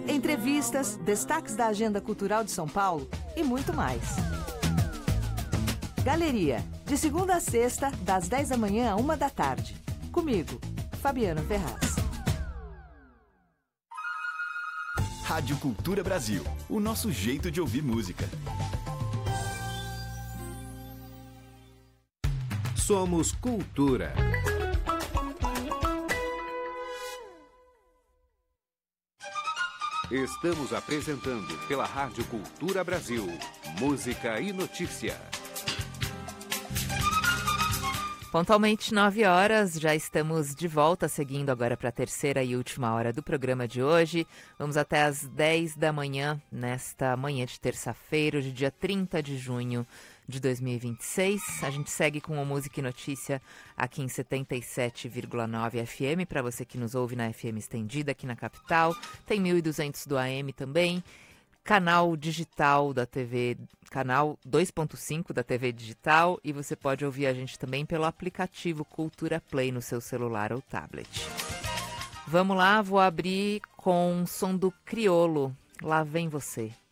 Entrevistas, destaques da agenda cultural de São Paulo e muito mais. Galeria, de segunda a sexta, das 10 da manhã à 1 da tarde. Comigo, Fabiana Ferraz. Rádio Cultura Brasil, o nosso jeito de ouvir música. Somos Cultura. Estamos apresentando pela Rádio Cultura Brasil, música e notícia. Pontualmente 9 horas, já estamos de volta, seguindo agora para a terceira e última hora do programa de hoje. Vamos até às 10 da manhã, nesta manhã de terça-feira, de dia 30 de junho de 2026. A gente segue com o Música e Notícia aqui em 77,9 FM, para você que nos ouve na FM estendida aqui na capital. Tem 1.200 do AM também. Canal digital da TV, canal 2.5 da TV digital, e você pode ouvir a gente também pelo aplicativo Cultura Play no seu celular ou tablet. Vamos lá, vou abrir com o som do Criolo. Lá vem você.